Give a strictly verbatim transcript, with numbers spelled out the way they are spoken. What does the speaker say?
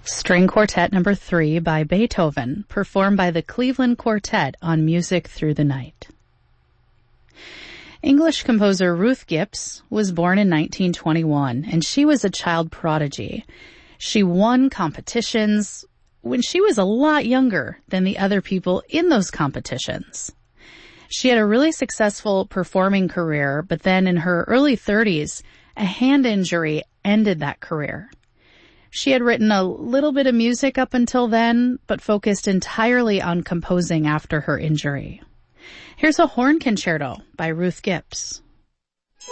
String Quartet Number three by Beethoven, performed by the Cleveland Quartet on Music Through the Night. English composer Ruth Gibbs was born in nineteen twenty-one, and she was a child prodigy. She won competitions when she was a lot younger than the other people in those competitions. She had a really successful performing career, but then in her early thirties, a hand injury ended that career. She had written a little bit of music up until then, but focused entirely on composing after her injury. Here's a horn concerto by Ruth Gibbs.